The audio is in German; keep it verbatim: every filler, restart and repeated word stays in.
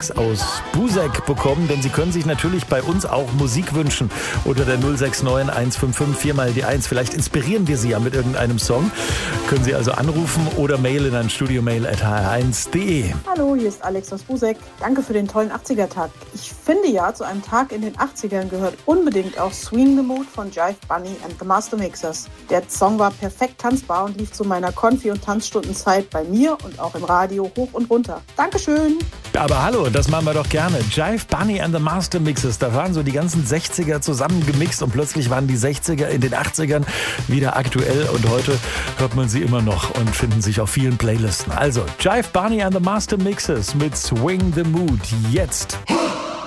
Alex aus Busek bekommen, denn Sie können sich natürlich bei uns auch Musik wünschen unter der null sechs neun eins fünf fünf vier mal die eins. Vielleicht inspirieren wir Sie ja mit irgendeinem Song. Können Sie also anrufen oder mailen an studiomail at h r eins punkt d e. Hallo, hier ist Alex aus Busek. Danke für den tollen achtziger-Tag. Ich finde ja, zu einem Tag in den achtzigern gehört unbedingt auch Swing the Mood von Jive Bunny and the Master Mixers. Der Song war perfekt tanzbar und lief zu meiner Konfi- und Tanzstundenzeit bei mir und auch im Radio hoch und runter. Dankeschön! Aber hallo, das machen wir doch gerne. Jive Bunny and the Master Mixes, da waren so die ganzen sechziger zusammengemixt und plötzlich waren die sechziger in den achtzigern wieder aktuell und heute hört man sie immer noch und finden sich auf vielen Playlisten. Also Jive Bunny and the Master Mixes mit Swing the Mood jetzt.